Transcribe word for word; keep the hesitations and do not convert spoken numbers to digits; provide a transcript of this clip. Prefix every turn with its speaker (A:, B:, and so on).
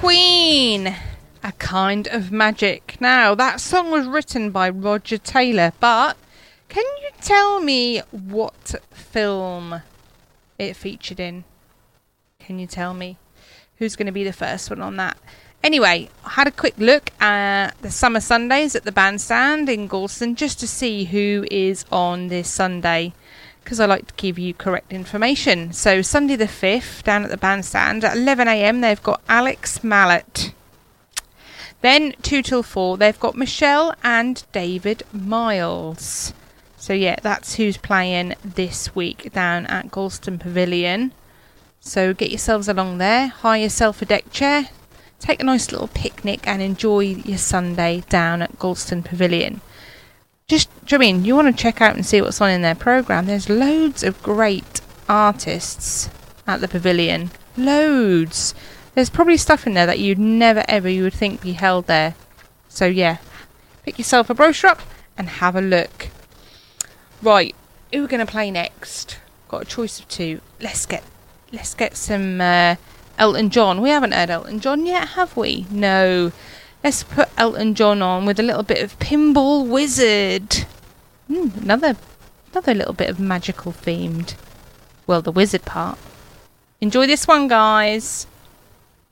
A: Queen, A Kind of Magic. Now, that song was written by Roger Taylor, but can you tell me what film it featured in? Can you tell me? Who's going to be the first one on that? Anyway, I had a quick look at the Summer Sundays at the Bandstand in Galston just to see who is on this Sunday, because I like to give you correct information. So Sunday the fifth down at the Bandstand at eleven a m they've got Alex Mallet. Then two till four they've got Michelle and David Miles. So yeah, that's who's playing this week down at Galston Pavilion. So get yourselves along there, hire yourself a deck chair, take a nice little picnic and enjoy your Sunday down at Galston Pavilion. Just, do you know what I mean? You want to check out and see what's on in their programme. There's loads of great artists at the Pavilion. Loads. There's probably stuff in there that you'd never ever you would think be held there. So yeah, pick yourself a brochure up and have a look. Right, who are we going to play next? Got a choice of two. Let's get let's get some uh, Elton John. We haven't heard Elton John yet, have we? No. Let's put Elton John on with a little bit of Pinball Wizard. Mm, another, another little bit of magical themed. Well, the wizard part. Enjoy this one, guys.